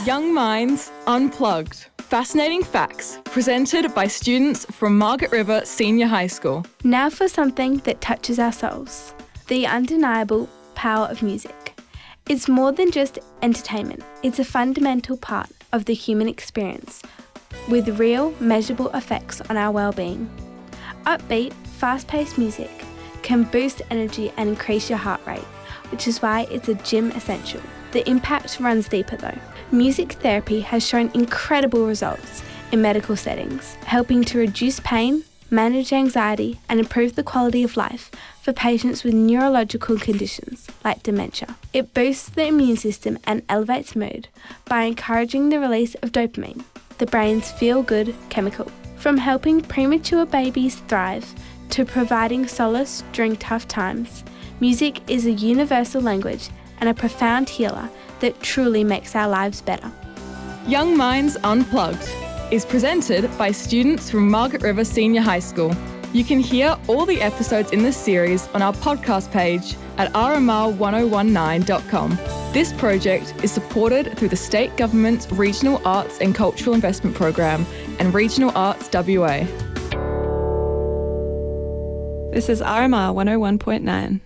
Young Minds Unplugged. Fascinating facts presented by students from Margaret River Senior High School. Now for something that touches our souls. The undeniable power of music. It's more than just entertainment. It's a fundamental part of the human experience with real, measurable effects on our well-being. Upbeat, fast-paced music can boost energy and increase your heart rate, which is why it's a gym essential. The impact runs deeper though. Music therapy has shown incredible results in medical settings, helping to reduce pain, manage anxiety, and improve the quality of life for patients with neurological conditions like dementia. It boosts the immune system and elevates mood by encouraging the release of dopamine, the brain's feel-good chemical. From helping premature babies thrive to providing solace during tough times, music is a universal language and a profound healer that truly makes our lives better. Young Minds Unplugged is presented by students from Margaret River Senior High School. You can hear all the episodes in this series on our podcast page at rmr1019.com. This project is supported through the State Government's Regional Arts and Cultural Investment Program and Regional Arts WA. This is RMR 101.9.